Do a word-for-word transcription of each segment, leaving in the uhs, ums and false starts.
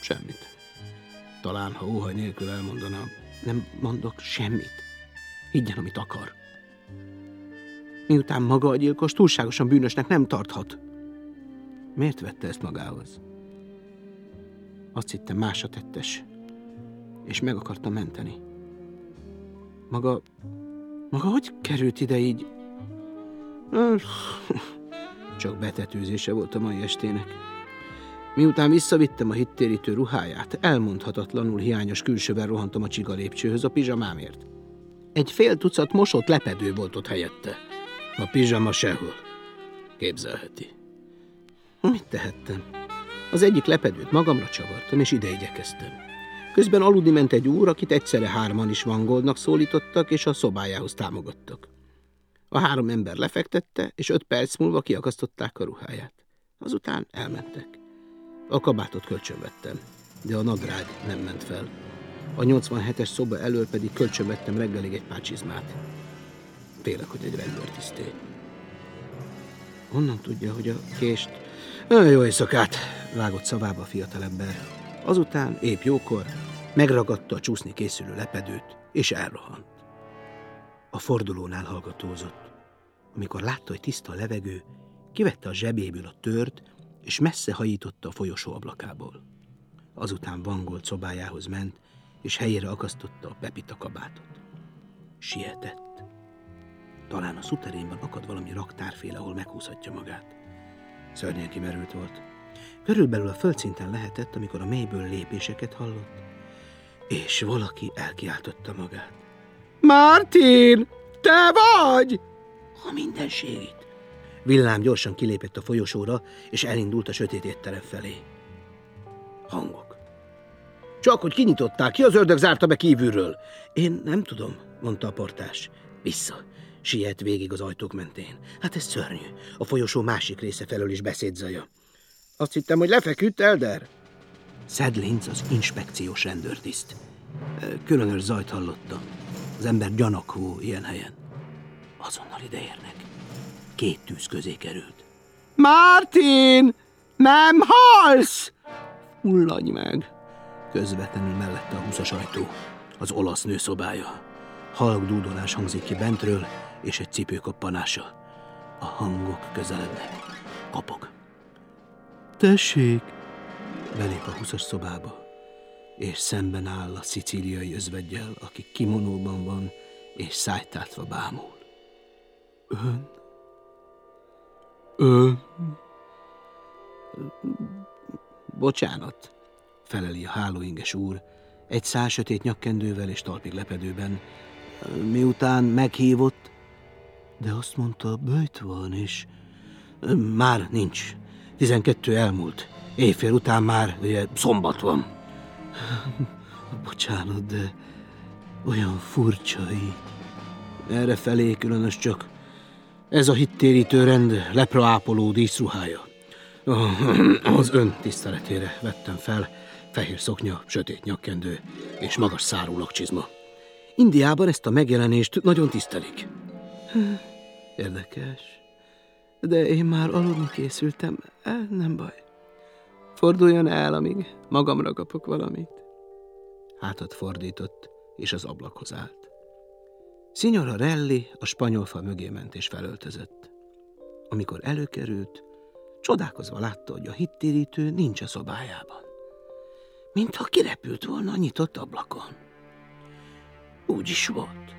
Semmit. Talán, ha óhaj nélkül elmondanám, nem mondok semmit. Higgyen, amit akar. Miután maga a gyilkos túlságosan bűnösnek nem tarthat. Miért vette ezt magához? Azt hittem, másra tettes, és meg akarta menteni. Maga... Maga hogy került ide így? Csak betetőzése volt a mai estének. Miután visszavittem a hittérítő ruháját, elmondhatatlanul hiányos külsővel rohantam a csiga lépcsőhöz a pizsamámért. Egy fél tucat mosott lepedő volt ott helyette. A pizsama sehol. Képzelheti. Mit tehettem? Az egyik lepedőt magamra csavartam, és ide igyekeztem. Közben aludni ment egy úr, akit egyszerre hárman is Vangoldnak szólítottak, és a szobájához támogattak. A három ember lefektette, és öt perc múlva kiakasztották a ruháját. Azután elmentek. A kabátot kölcsönvettem, de a nadrág nem ment fel. A nyolcvanhetes szoba elől pedig kölcsönvettem reggelig egy pár csizmát. Félek, hogy egy rendőrtiszté. Honnan tudja, hogy a kést... Jó éjszakát! Vágott szavába a fiatalember. Azután, épp jókor, megragadta a csúszni készülő lepedőt, és elrohant. A fordulónál hallgatózott. Amikor látta, hogy tiszta a levegő, kivette a zsebéből a tört, és messze hajította a folyosó ablakából. Azután Vangold szobájához ment, és helyére akasztotta a Pepita kabátot. Sietett. Talán a szuterénban akad valami raktárféle, ahol meghúzhatja magát. Szörnyen kimerült volt. Körülbelül a földszinten lehetett, amikor a mélyből lépéseket hallott, és valaki elkiáltotta magát. Martin! Te vagy! A mindenségit! Villám gyorsan kilépett a folyosóra, és elindult a sötét étterem felé. Hangok. Csak hogy kinyitották, ki az ördög zárta be kívülről? Én nem tudom, mondta a portás. Vissza. Siet végig az ajtók mentén. Hát ez szörnyű. A folyosó másik része felől is beszédzaja. Azt hittem, hogy lefeküdt, Elder. Sedlinc az inspekciós rendőrtiszt. Különös zajt hallottam. Az ember gyanakvó ilyen helyen. Azonnal ideérnek. Két tűz közé került. Martin! Nem halsz! Fulladj meg! Közvetlenül mellette a húszas ajtó. Az olasz nő szobája. Halk dúdolás hangzik ki bentről, és egy cipő koppanása. A hangok közelednek. Kapog. Tessék! Belép a húszas szobába, és szemben áll a szicíliai özveggyel, aki kimonóban van, és szájtátva bámul. Ön? Ön? Bocsánat, feleli a hálóinges úr, egy szál sötét nyakkendővel és talpig lepedőben. Miután meghívott, de azt mondta, böjt van, és már nincs. Tizenkettő elmúlt. Éjfél után már ugye, szombat van. Bocsánat, de olyan furcsa így. Errefelé különös csak ez a hittérítő rend lepraápoló díszruhája. Az ön tiszteletére vettem fel fehér szoknya, sötét nyakkendő és magas szárú lakcsizma. Indiában ezt a megjelenést nagyon tisztelik. Érdekes. De én már aludni készültem. Nem baj. Forduljon el, amíg magamra kapok valamit. Hátat fordított, és az ablakhoz állt. Signora Relli a spanyolfa mögé ment és felöltözött. Amikor előkerült, csodálkozva látta, hogy a hittérítő nincs a szobájában. Mintha kirepült volna a nyitott ablakon. Úgy is volt.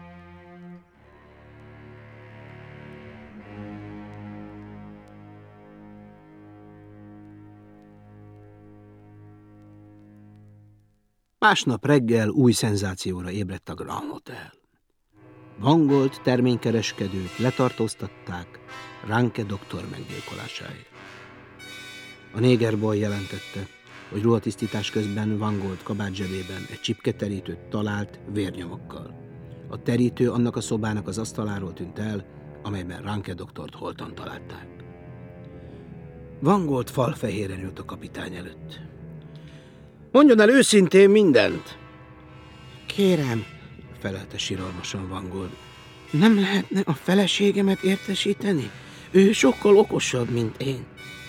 Másnap reggel új szenzációra ébredt a Grand Hotel. Vangold terménykereskedőt letartóztatták Ranke doktor meggyilkolásáért. A négerboly jelentette, hogy ruhatisztítás közben Vangold kabátzsebében egy csipketerítőt talált vérnyomokkal. A terítő annak a szobának az asztaláról tűnt el, amelyben Ranke doktort holtan találták. Vangold falfehéren ült a kapitány előtt. Mondjon el őszintén mindent! Kérem, felelte siralmasan Vangold, nem lehetne a feleségemet értesíteni? Ő sokkal okosabb, mint én.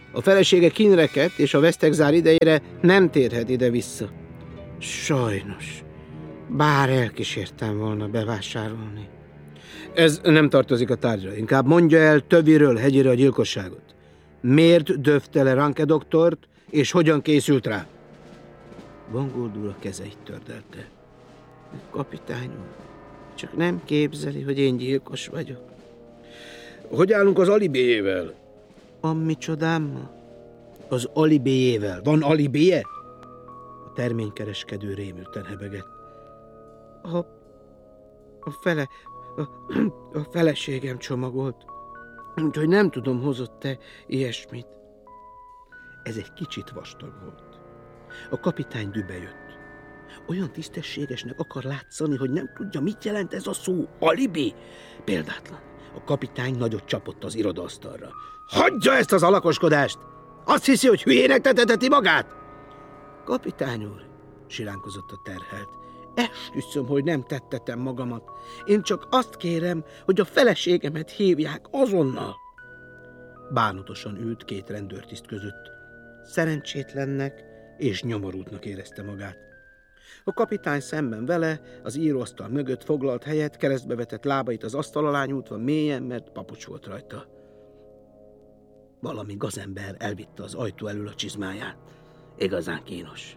A felesége kínrekedt, és a vesztegzár idejére nem térhet ide-vissza. Sajnos. Bár elkísértem volna bevásárolni. Ez nem tartozik a tárgyra. Inkább mondja el töviről hegyére a gyilkosságot. Miért döfte le Ranke doktort, és hogyan készült rá? Van Gold úr a kezeit tördelte. Kapitány úr, csak nem képzeli, hogy én gyilkos vagyok. Hogy állunk az alibéjével? A micsodámmal? Az alibéjével. Van alibéje? A terménykereskedő rémülten hebegett. A, a fele... A, a feleségem csomagolt. Úgyhogy nem tudom, hozott-e ilyesmit. Ez egy kicsit vastag volt. A kapitány dübe jött. Olyan tisztességesnek akar látszani, hogy nem tudja, mit jelent ez a szó. Alibi? Példátlan. A kapitány nagyot csapott az irodaasztalra. Hagyja ezt az alakoskodást! Azt hiszi, hogy hülyének teteteti magát? Kapitány úr, siránkozott a terhelt. Esküszöm, hogy nem tettetem magamat. Én csak azt kérem, hogy a feleségemet hívják azonnal. Bánatosan ült két rendőrtiszt között. Szerencsétlennek és nyomorultnak érezte magát. A kapitány szemben vele, az íróasztal mögött foglalt helyet, keresztbe vetett lábait az asztal alá nyújtva mélyen, mert papucs volt rajta. Valami gazember elvitte az ajtó elől a csizmáját. Igazán kínos.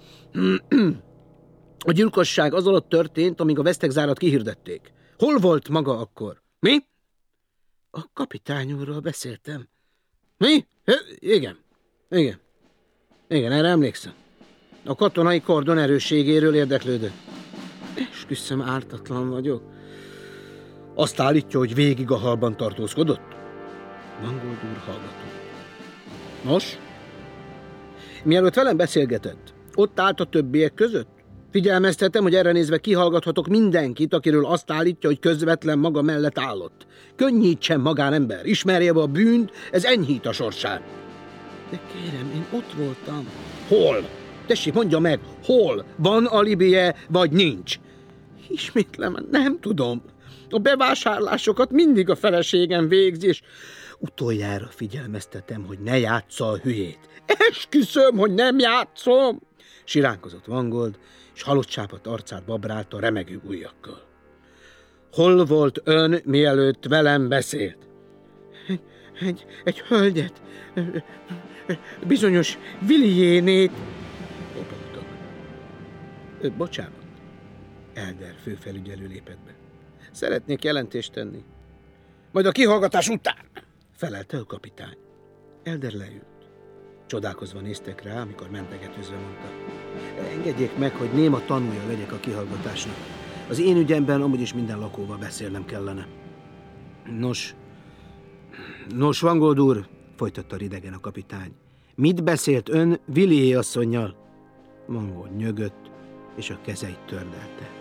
A gyilkosság az alatt történt, amíg a vesztegzárat kihirdették. Hol volt maga akkor? Mi? A kapitány úrral beszéltem. Mi? Igen. Igen. Igen, erre emlékszem. A katonai kordon erősségéről érdeklődött. Esküszöm, ártatlan vagyok. Azt állítja, hogy végig a halban tartózkodott? Van Gold úr hallgatott. Nos? Mielőtt velem beszélgetett, ott állt a többiek között? Figyelmeztetem, hogy erre nézve kihallgathatok mindenkit, akiről azt állítja, hogy közvetlen maga mellett állott. Könnyítsen magánember, ismerje be a bűnt, ez enyhít a sorsán. De kérem, én ott voltam. Hol? Tessék, mondja meg, hol? Van alibije, vagy nincs? Ismétlem, nem tudom. A bevásárlásokat mindig a feleségem végzi, és utoljára figyelmeztetem, hogy ne játsza a hülyét. Esküszöm, hogy nem játszom! Siránkozott Van Gold, és halottsápadt arcát babrálta remegő ujjakkal. Hol volt ön, mielőtt velem beszélt? Egy, egy, egy hölgyet, bizonyos Villiénét. Kopogtak. Bocsánat. Elder főfelügyelő lépett be. Szeretnék jelentést tenni. Majd a kihallgatás után, felelte a kapitány. Elder leült. Csodálkozva néztek rá, amikor mentegetőzve mondta. Engedjék meg, hogy néma tanulja legyek a kihallgatásnak. Az én ügyemben amúgy is minden lakóval beszélnem kellene. Nos, nos, Van Gold úr, folytatta ridegen a kapitány. Mit beszélt ön Villiers asszonnyal? Van Gold nyögött, és a kezeit tördelte.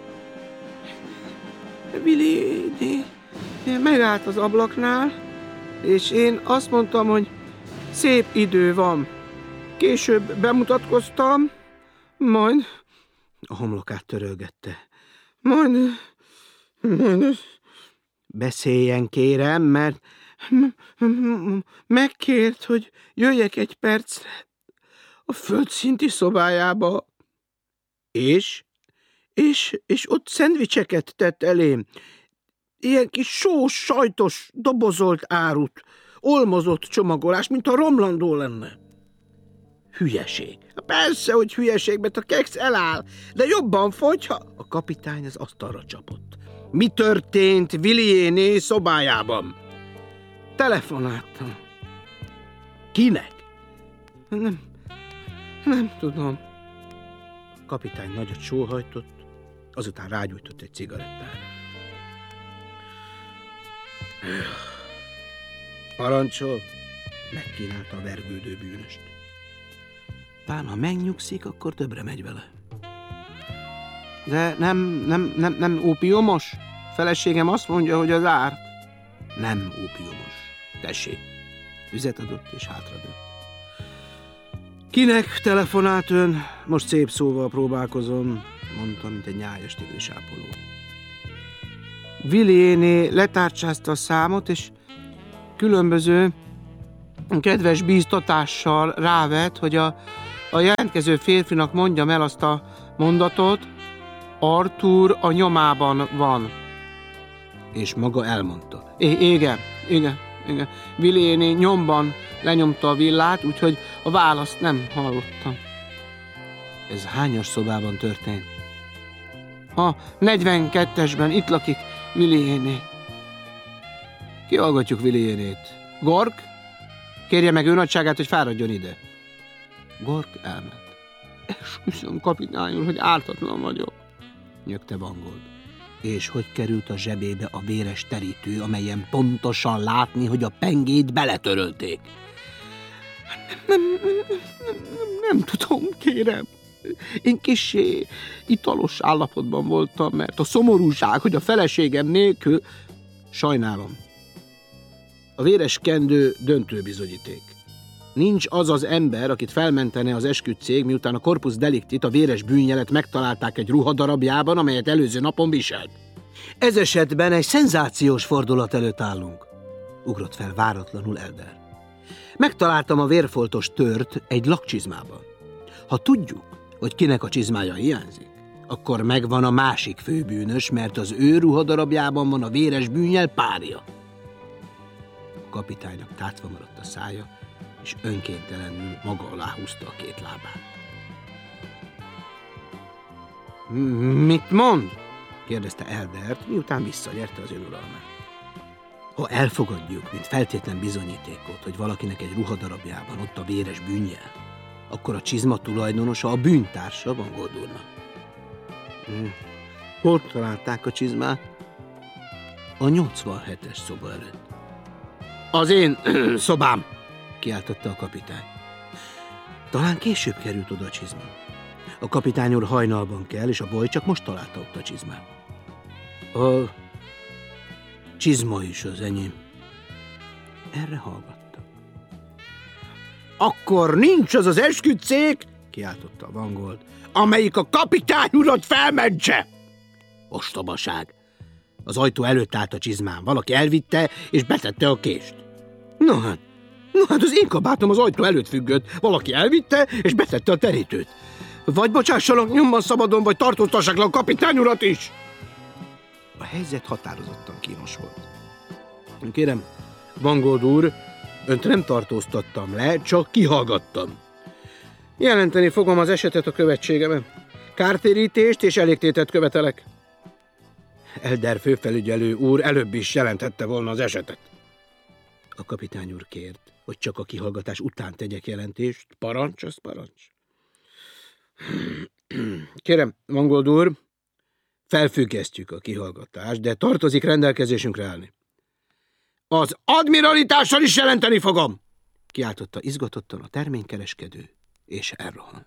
Villiers megállt az ablaknál, és én azt mondtam, hogy szép idő van. Később bemutatkoztam, majd a homlokát törölgette. Majd, majd beszéljen, kérem, mert megkért, hogy jöjjek egy percre a földszinti szobájába. És? És, és ott szendvicseket tett elém. Ilyen kis sós, sajtos, dobozolt árut, olmozott csomagolás, mint a romlandó lenne. Hülyeség. Persze, hogy hülyeség, mert a keksz eláll, de jobban fogy, ha... A kapitány az asztalra csapott. Mi történt Villiers szobájában? Telefonáltam. Kinek? Nem, nem tudom. A kapitány nagyot sóhajtott, azután rágyújtott egy cigarettára. Parancsol, megkínálta a vergődő bűnöst. Tán, ha megnyugszik, akkor többre megy vele. De nem, nem, nem, nem ópiumos? Feleségem azt mondja, hogy az árt. Nem ópiumos. Tessék. Vizet adott és hátradőtt. Kinek telefonált ön? Most szép szóval próbálkozom, mondta, mint egy nyájas tigris ápoló. Villiers letárcsázta a számot, és különböző kedves bíztatással rávet, hogy a, a jelentkező férfinak mondjam el azt a mondatot, Arthur a nyomában van. És maga elmondta. I- igen, igen, igen. Willie nyomban lenyomta a villát, úgyhogy a választ nem hallottam. Ez hányas szobában történt? A negyvenkettesben, itt lakik Willie-nél. Kihallgatjuk Willie-nét. Gork, kérje meg ő nagyságát, hogy fáradjon ide. Gork elment. Esküszöm, kapitány úr, hogy ártatlan vagyok, nyögte Van Gold. És hogy került a zsebébe a véres terítő, amelyen pontosan látni, hogy a pengét beletörölték? Nem, nem, nem, nem, nem tudom, kérem. Én kissé italos állapotban voltam, mert a szomorúság, hogy a feleségem nélkül... Sajnálom. A véres kendő döntő bizonyíték. Nincs az az ember, akit felmentene az esküdtcég, miután a corpus delictit, a véres bűnjelet megtalálták egy ruhadarabjában, amelyet előző napon viselt. Ez esetben egy szenzációs fordulat előtt állunk, ugrott fel váratlanul Elder. Megtaláltam a vérfoltos tört egy lakcsizmában. Ha tudjuk, hogy kinek a csizmája hiányzik, akkor megvan a másik főbűnös, mert az ő ruhadarabjában van a véres bűnjel párja. A kapitánynak tátva maradt a szája, és önkéntelenül maga alá húzta a két lábát. Mit mond? kérdezte Eldert, miután visszanyerte az önuralmát. Ha elfogadjuk, mint feltétlen bizonyítékot, hogy valakinek egy ruhadarabjában ott a véres bűnjel, akkor a csizma tulajdonosa a bűntársa Van Gold úrnak. Hmm. Hol találták a csizmát? A nyolcvanhetes szoba előtt. Az én szobám! Kiáltotta a kapitány. Talán később került oda a csizma. A kapitány úr hajnalban kell, és a boly csak most találta ott a csizmát. A csizma is az enyém. Erre hallgattam. Akkor nincs az az esküdtcég, kiáltotta Van Gold, amelyik a kapitány urat felmentse. Ostobaság. Az ajtó előtt állt a csizmám. Valaki elvitte, és betette a kést. No hát, no hát az én kabátom az ajtó előtt függött. Valaki elvitte, és betette a terítőt. Vagy bocsássanak nyomban szabadon, vagy tartóztassák le a kapitány urat is. A helyzet határozottan kínos volt. Kérem, Van Gold úr, önt nem tartóztattam le, csak kihallgattam. Jelenteni fogom az esetet a követségemen. Kártérítést és elégtételt követelek. Elder főfelügyelő úr előbb is jelentette volna az esetet. A kapitány úr kért, hogy csak a kihallgatás után tegyek jelentést. Parancs, az parancs. Kérem, Van Gold úr, felfüggesztjük a kihallgatást, de tartozik rendelkezésünkre állni. Az admiralitással is jelenteni fogom! Kiáltotta izgatottan a terménykereskedő, és elrohant.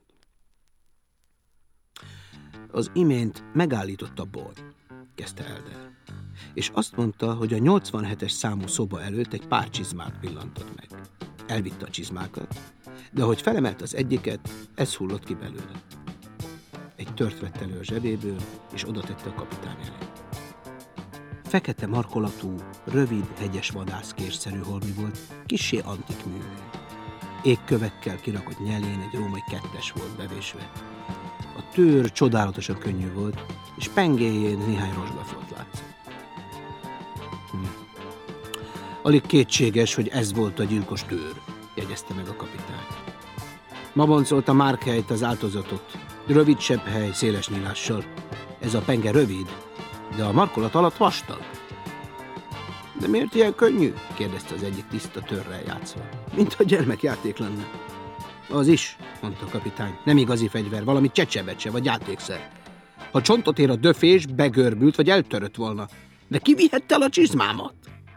Az imént megállította Boy, kezdte Elder, és azt mondta, hogy a nyolcvanhetes számú szoba előtt egy pár csizmát pillantott meg. Elvitte a csizmákat, de ahogy felemelt az egyiket, ez hullott ki belőle. Egy tört vett elő a zsebéből, és oda tette a kapitány elé. Fekete markolatú, rövid, hegyes vadászkésszerű holmi volt, kissé antik művű. Égkövekkel kirakott nyelén egy római kettes volt bevésve. A tőr csodálatosan könnyű volt, és pengéjén néhány rozsdafolt látszott. Hm. Alig kétséges, hogy ez volt a gyilkos tőr, jegyezte meg a kapitány. Ma boncolta Markhelyt az áldozatot, rövid sebhely, széles nyílással. Ez a penge rövid, de a markolat alatt vastag. De miért ilyen könnyű? Kérdezte az egyik tiszta törrel játszva. Mint a gyermekjáték lenne. Az is, mondta a kapitány. Nem igazi fegyver, valami csecsebecse vagy játékszer. Ha csontot ér a döfés, begörbült vagy eltörött volna. De ki vihette el a csizmámat?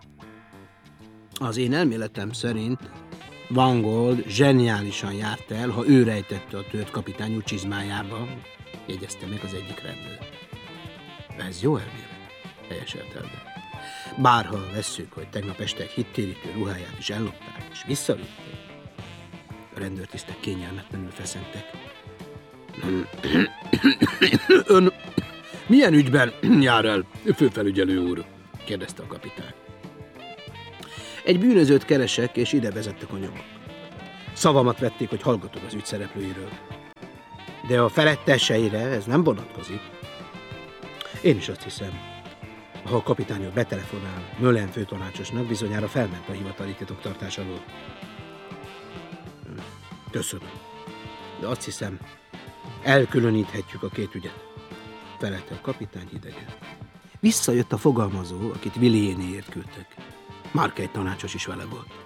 Az én elméletem szerint Van Gold zseniálisan járt el, ha ő rejtette a tört kapitány úr csizmájába, jegyezte meg az egyik rendőr. Ez jó elmélet, helyeselt Elder. Bárha vesszük, hogy tegnap este egy hittérítő ruháját is ellopták, és visszavitték. A rendőrtisztek kényelmetlenül feszentek. Ön milyen ügyben jár el, főfelügyelő úr? Kérdezte a kapitány. Egy bűnözőt keresek, és ide vezettek a nyomok. Szavamat vették, hogy hallgatok az ügy szereplőiről. De a feletteseire ez nem vonatkozik. Én is azt hiszem, ha a kapitány úr betelefonál Mullen főtanácsosnak, bizonyára felment a hivatali titoktartás alól. Köszönöm. De azt hiszem, elkülöníthetjük a két ügyet. Felelte a kapitány hidegen. Visszajött a fogalmazó, akit Williénéért küldtek. Marquet tanácsos is vele volt.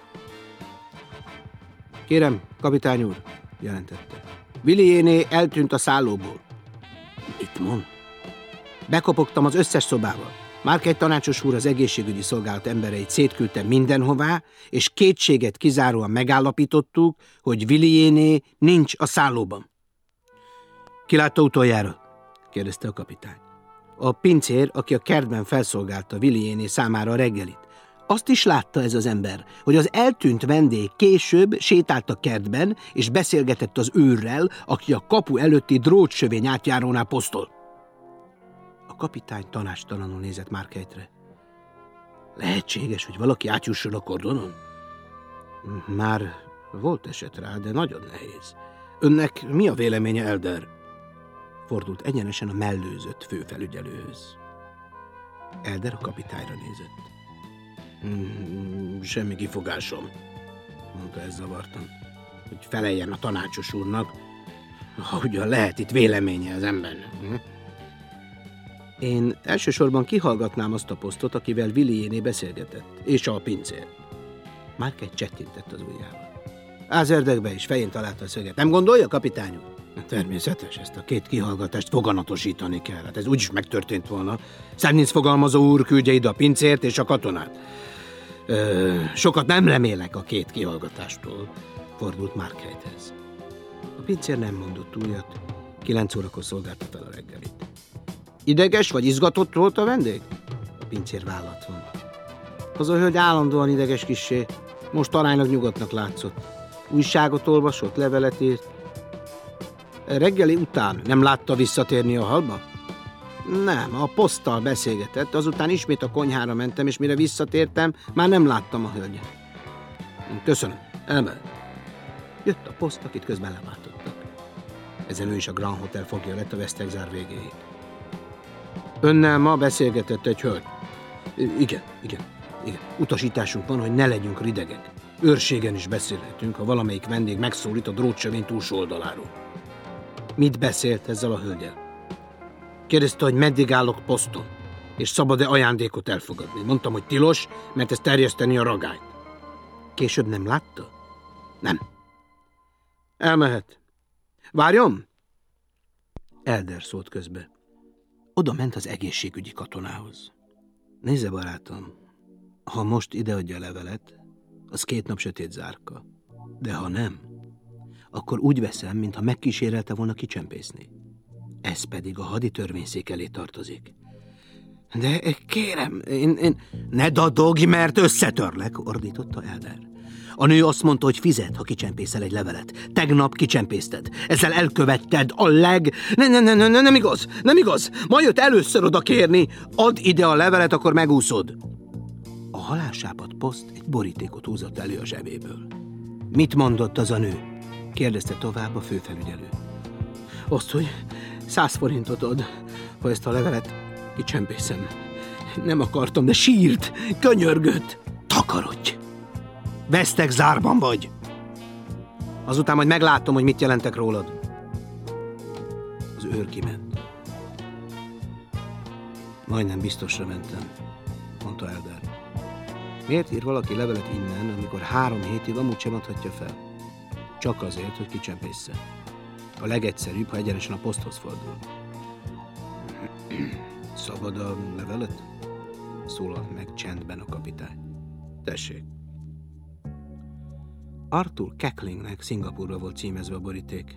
Kérem, kapitány úr, jelentette. Williéné eltűnt a szállóból. Mit mond? Bekopogtam az összes szobával. Marquet tanácsos úr az egészségügyi szolgálat embereit szétküldte mindenhová, és kétséget kizáróan megállapítottuk, hogy Williéné nincs a szállóban. Ki látta utoljára? Kérdezte a kapitány. A pincér, aki a kertben felszolgálta Williéné számára a reggelit. Azt is látta ez az ember, hogy az eltűnt vendég később sétált a kertben, és beszélgetett az őrrel, aki a kapu előtti drótsövény átjárónál posztol. A kapitány tanácstalanul nézett Marquetre. Lehetséges, hogy valaki átjusson a kordonon? Már volt eset rá, de nagyon nehéz. Önnek mi a véleménye, Elder? Fordult egyenesen a mellőzött főfelügyelőhöz. Elder a kapitányra nézett. Hmm, semmi kifogásom, mondta ez zavartan, hogy feleljen a tanácsos úrnak, ha ugyan lehet itt véleménye az embernek. Hm? Én elsősorban kihallgatnám azt a posztot, akivel Williéné beszélgetett, és a pincér. Marquet csettintett az ujjával. Ázerdekbe is fején találta a szöget. Nem gondolja, kapitány úr? Természetes, ezt a két kihallgatást foganatosítani kell. Hát ez úgyis megtörtént volna. Szemninc fogalmazó úr küldje ide a pincért és a katonát. Ö, sokat nem remélek a két kihallgatástól, fordult Marquethez. A pincér nem mondott újat, kilenc órakor szolgálta fel a reggelit. Ideges vagy izgatott volt a vendég? A pincér vállat vont. Az a hölgy állandóan ideges kissé, most aránylag nyugodtnak látszott. Újságot olvasott, levelet írt. Reggeli után nem látta visszatérni a hallba? Nem, a poszttal beszélgetett, azután ismét a konyhára mentem, és mire visszatértem, már nem láttam a hölgyet. Köszönöm, elmehet. Jött a poszt, akit közben leváltottak. Ezen ő is a Grand Hotel fogja lett a Vesztegzár végéig. Önnel ma beszélgetett egy hölgy? Igen, igen, igen. Utasításunk van, hogy ne legyünk ridegek. Őrségen is beszélhetünk, ha valamelyik vendég megszólít a drótsövény túlsó oldaláról. Mit beszélt ezzel a hölgyel? Kérdezte, hogy meddig állok poszton, és szabad-e ajándékot elfogadni. Mondtam, hogy tilos, mert ez terjeszteni a ragályt. Később nem látta? Nem. Elmehet. Várjon? Elder szólt közbe. Oda ment az egészségügyi katonához. Nézze, barátom, ha most ideadja a levelet, az két nap sötét zárka. De ha nem, akkor úgy veszem, mintha megkísérelte volna kicsempészni. Ez pedig a haditörvényszék elé tartozik. De kérem, én, én... Ne dadogj, mert összetörlek, ordította Elder. A nő azt mondta, hogy fizet, ha kicsempészel egy levelet. Tegnap kicsempészted. Ezzel elkövetted a leg... Ne, ne, ne, ne, nem igaz, nem igaz. Ma jött először oda kérni. Add ide a levelet, akkor megúszod. A halálsápadt poszt egy borítékot húzott elő a zsebéből. Mit mondott az a nő? Kérdezte tovább a főfelügyelő. Azt, hogy száz forintot ad, ha ezt a levelet kicsempészem. Nem akartam, de sírt, könyörgött. Takarodj! Vesztegzárban vagy! Azután majd meglátom, hogy mit jelentek rólad. Az őr kiment. Majdnem biztosra mentem, mondta Elder. Miért ír valaki levelet innen, amikor három hétig amúgy sem adhatja fel? Csak azért, hogy kicsempészze. A legegyszerűbb, ha egyenesen a poszthoz fordul. Szabad a levelet? Szólalt meg csendben a kapitány. Tessék. Arthur Cacklingnek Szingapúrba volt címezve a boríték.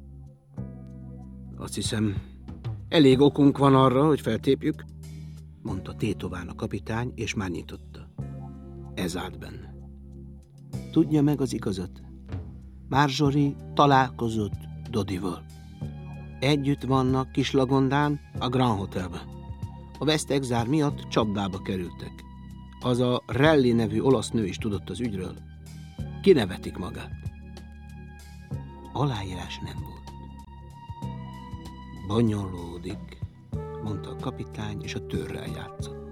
Azt hiszem, elég okunk van arra, hogy feltépjük, mondta tétován a kapitány, és már nyitotta. Ez állt benne. Tudja meg az igazat? Marjorie találkozott Dodival. Együtt vannak Kislagondán, a Grand Hotelben. A Vesztegzár miatt csapdába kerültek. Az a Rally nevű olasz nő is tudott az ügyről. Kinevetik magát. Aláírás nem volt. Bonyolódik, mondta a kapitány, és a tőrrel játszott.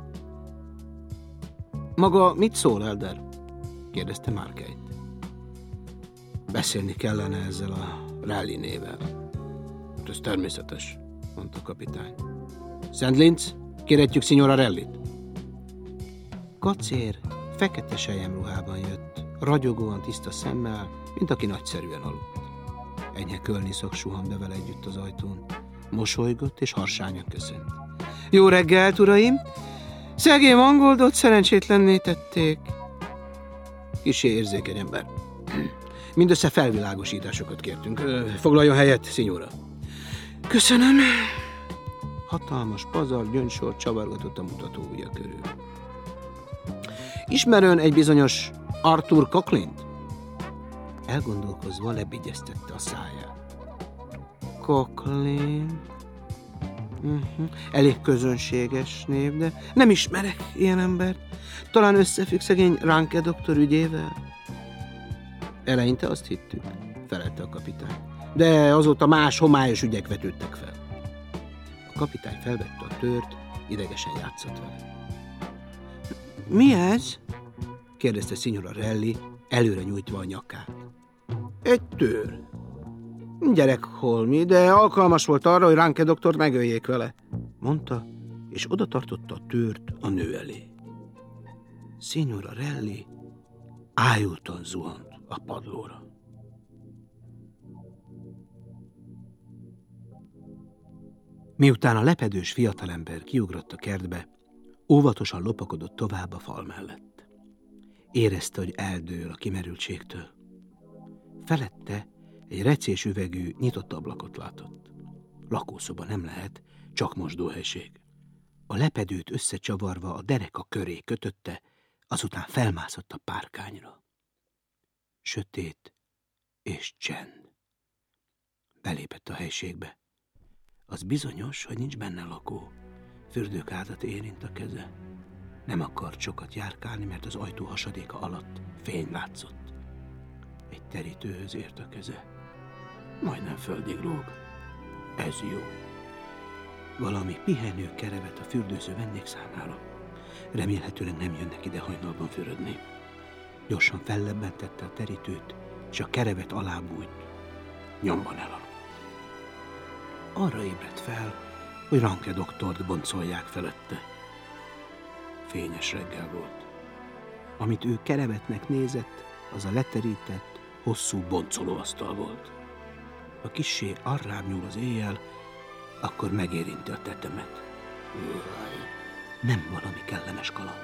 Maga mit szól, Elder? Kérdezte Margate. Beszélni kellene ezzel a Rally nével. Ez természetes, mondta a kapitány. Szent Linz, kérhetjük Signora Rallyt. Kacér fekete selyemruhában jött, ragyogóan tiszta szemmel, mint aki nagyszerűen aludt. Enyhe kölniszak suhant be vele együtt az ajtón. Mosolygott és harsányan köszönt. Jó reggelt, uraim! Szegény Mangoldot szerencsétlenné tették. Kissé érzékeny ember. Mindössze felvilágosításokat kértünk. Foglaljon helyet, szinyóra. Köszönöm. Hatalmas pazar gyöngysor csavargatott a mutatóujja körül. Ismerőn egy bizonyos Arthur Cochlin-t? Elgondolkozva lebigyeztette a száját. Cochlin... Uh-huh. Elég közönséges név, de nem ismerek ilyen embert. Talán összefügg szegény Ranke doktor ügyével? Eleinte azt hittük, felelte a kapitány. De azóta más homályos ügyek vetődtek fel. A kapitány felvette a tőrt, idegesen játszott vele. Mi ez? Kérdezte Signora Ralli, előre nyújtva a nyakát. Egy tőr. Gyerek holmi, de alkalmas volt arra, hogy Ranke doktort megöljék vele, mondta, és oda tartotta a tőrt a nő elé. Signora Ralli ájultan zuhant a padlóra. Miután a lepedős fiatalember kiugrott a kertbe, óvatosan lopakodott tovább a fal mellett. Érezte, hogy eldől a kimerültségtől. Felette egy recés üvegű, nyitott ablakot látott. Lakószoba nem lehet, csak mosdóhelység. A lepedőt összecsavarva a dereka köré kötötte, azután felmászott a párkányra. Sötét és csend. Belépett a helységbe. Az bizonyos, hogy nincs benne lakó. Fürdőkádat érint a keze. Nem akart sokat járkálni, mert az ajtó hasadéka alatt fény látszott. Egy terítőhöz ért a keze. Majdnem földig lóg. Ez jó. Valami pihenő kerevet a fürdőző vendég számára. Remélhetőleg nem jönnek ide hajnalban fürödni. Gyorsan fellebbentette a terítőt, és a kerevet alábújt. Nyomban elaludt. Arra ébredt fel, hogy Ranke doktort boncolják felette. Fényes reggel volt. Amit ő kerevetnek nézett, az a leterített, hosszú boncolóasztal volt. Ha kissé arrább nyúl az éjjel, akkor megérinti a tetemet. Nem valami kellemes kaland.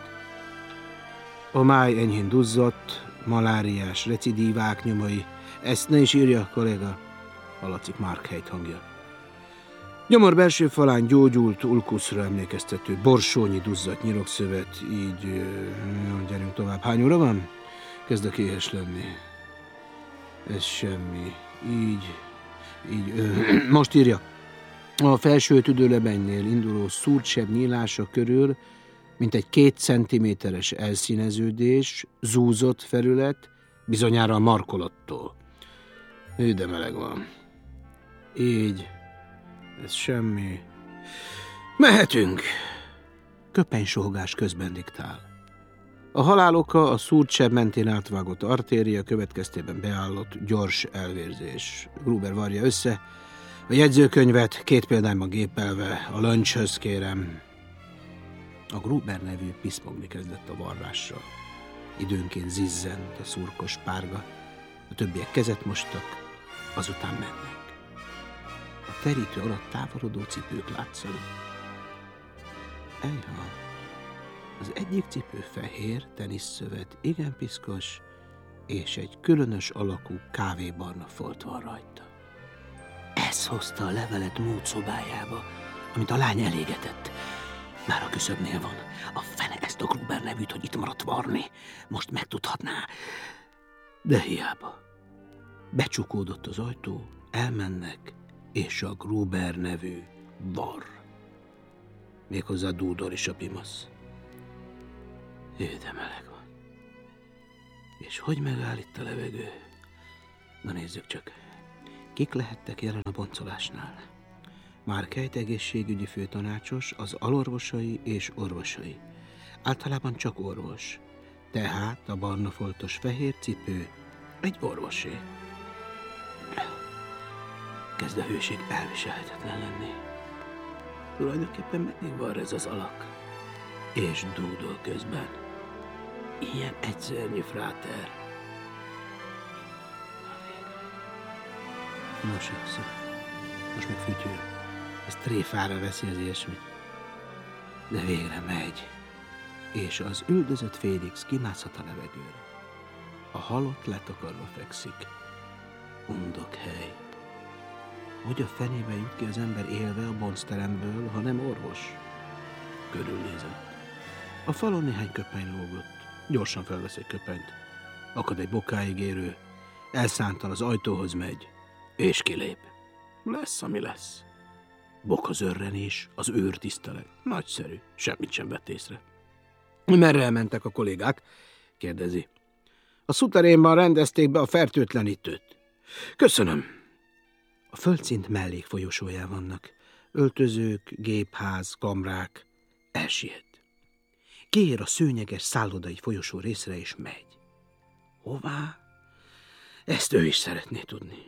A máj enyhén duzzadt, maláriás recidívák nyomai. Ezt ne is írja, kolléga, hallatszik Margate hangja. Gyomor belső falán gyógyult ulkuszra emlékeztető borsónyi duzzadt nyirokszövet, így... Jó, gyerünk tovább. Hány óra van? Kezdek éhes lenni. Ez semmi. Így... Így... Ö, most írja. A felső tüdőlebenynél induló szúrtsebb nyílása körül, mint egy két centiméteres elszíneződés, zúzott felület, bizonyára a markolattól. Hű, de meleg van. Így... Ez semmi. Mehetünk! Köpenysohogás közben diktál. A halál oka a szúrtsebb mentén átvágott artéria, következtében beállott gyors elvérzés. Gruber varja össze. A jegyzőkönyvet két példányban gépelve a löncshöz kérem. A Gruber nevű piszmogni kezdett a varrással. Időnként zizzent a szurkos párga. A többiek kezet mostak, azután mennek. A terítő alatt távolodó cipők látszanak. Ejha, az egyik cipő fehér, teniszszövet, igen piszkos, és egy különös alakú kávébarna folt van rajta. Ez hozta a levelet múlt szobájába, amit a lány elégetett. Már a küszöbnél van. A fene ezt a Gruber nevűt, hogy itt maradt varni. Most megtudhatná. De hiába. Becsukódott az ajtó, elmennek, és a Gruber nevű var. Méghozzá Dúdor is a pimasz. Jé, de meleg van. És hogy megáll itt a levegő? Na nézzük csak. Kik lehettek jelen a boncolásnál? Marquette egészségügyi főtanácsos, az alorvosai és orvosai. Általában csak orvos. Tehát a barna foltos fehér cipő egy orvosé. Kezd a hőség elviselhetetlen lenni. Tulajdonképpen meddig van ez az alak? És dúdol közben. Ilyen egyszernyi fráter. Nos, szó. Most meg fütyül. Ez tréfára veszi az ilyesmit. De végre megy. És az üldözött Félix kimászhat a levegőre. A halott letakarva fekszik. Undok hely. Hogy a fenébe jut ki az ember élve a boncteremből, ha nem orvos? Körülnézett. A falon néhány köpeny lógott. Gyorsan felvesz egy köpenyt. Akad egy bokáig érő. Elszántan az ajtóhoz megy. És kilép. Lesz, ami lesz. Boka zörrenés, az őr tiszteleg. Nagyszerű. Semmit sem vett észre. Merre elmentek a kollégák? Kérdezi. A szuterénban rendezték be a fertőtlenítőt. Köszönöm. A földszint mellékfolyosóján vannak. Öltözők, gépház, kamrák. Elsiet. Kiér a szőnyeges szállodai folyosó részre és megy. Hová? Ezt ő is szeretné tudni.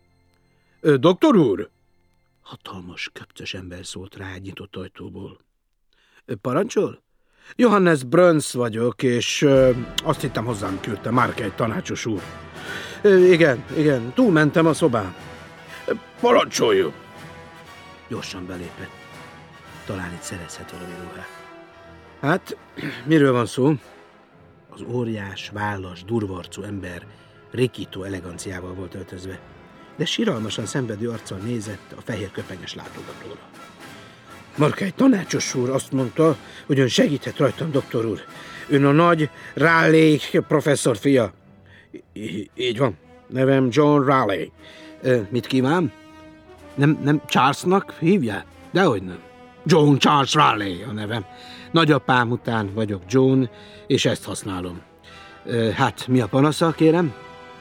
Ö, doktor úr? Hatalmas, köpcös ember szólt rá egy nyitott ajtóból. Ö, parancsol? Johannes Bröns vagyok, és ö, azt hittem hozzám küldte Marquette tanácsos úr. Ö, igen, igen, túlmentem a szobán. Ö, parancsoljon! Gyorsan belépett. Talán itt szerezhet valami ruhát. Hát, miről van szó? Az óriás, vállas, durvarcú ember rikító eleganciával volt öltözve, de siralmasan szenvedő arccal nézett a fehér köpenyes látogatóra. Marquette tanácsos úr azt mondta, hogy ön segíthet rajtam, doktor úr. Ön a nagy Raleigh professzor fia. I- így van. Nevem John Raleigh. E, mit kíván? Nem, nem Charlesnak hívják? Dehogy nem. John Charles Raleigh a nevem. Nagyapám után vagyok John, és ezt használom. E, hát, mi a panasza, kérem?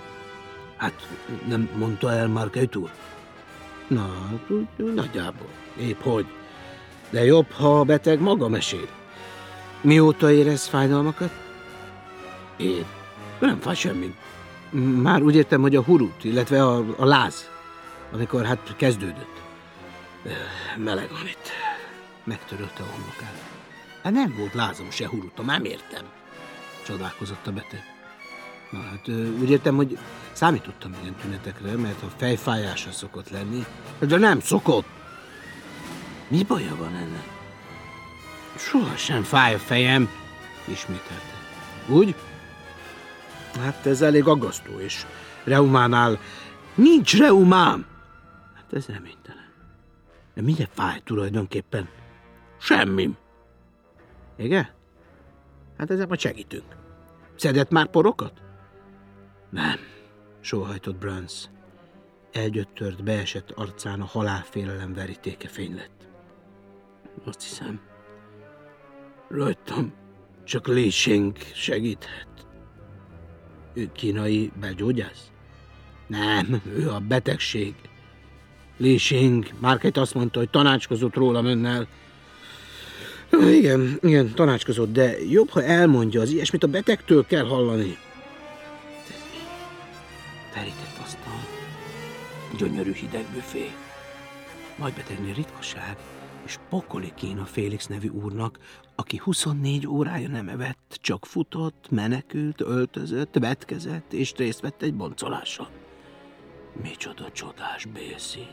Hát, nem mondta el Marquette úr? Na, nagyjából. Épp hogy. De jobb, ha a beteg maga mesél. Mióta érez fájdalmakat? Én? Nem fáj semmi. Már úgy értem, hogy a hurut, illetve a, a láz, amikor hát kezdődött. Meleg van itt. Megtörölte a homlokát. Hát nem volt lázam se hurutom, nem értem. Csodálkozott a beteg. Na hát úgy értem, hogy számítottam ilyen tünetekre, mert a fejfájása szokott lenni, de nem szokott. Mi baja van ennek? Soha sem fáj a fejem, ismételte. Úgy? Hát ez elég aggasztó, és reumánál nincs reumám. Hát ez reménytelen. De mindjárt fáj tulajdonképpen? Semmim. Igen? Hát ezzel majd segítünk. Szedett már porokat? Nem, sóhajtott Bröns. Elgyöttört, beesett arcán a halálfélelem verítéke fény lett. Azt hiszem, rajtam csak Li Sheng segíthet. Ő kínai belgyógyász? Nem, ő a betegség. Li Sheng, Marquette azt mondta, hogy tanácskozott rólam önnel. Igen, igen, tanácskozott, de jobb, ha elmondja, az ilyesmit a betegtől kell hallani. Ez mi? Terített asztal. Gyönyörű hideg büfé. Nagy betegnél ritkaság, és pokoli kín a Félix nevű úrnak, aki huszonnégy órája nem evett, csak futott, menekült, öltözött, vetkezett, és részt vett egy boncoláson. Micsoda csodás bélszín.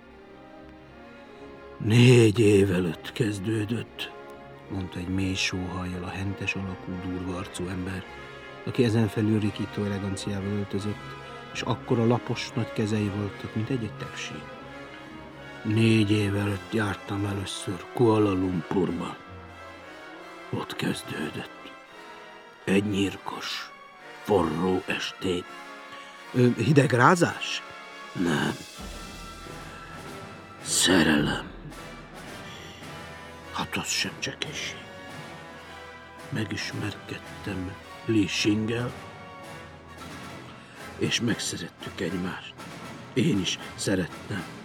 Négy év előtt kezdődött, mondta egy mély sóhajjal a hentes alakú, durva arcú ember, aki ezen felül rikító eleganciával öltözött, és akkora lapos nagy kezei voltak, mint egy-egy tepsi. Négy év előtt jártam először Kuala Lumpurba. Ott kezdődött. Egy nyírkos, forró estét. Ö, hidegrázás? Nem. Szerelem. Hát az sem csekésség. megismerkedtem Li Xinggel, és megszerettük egymást. Én is szerettem.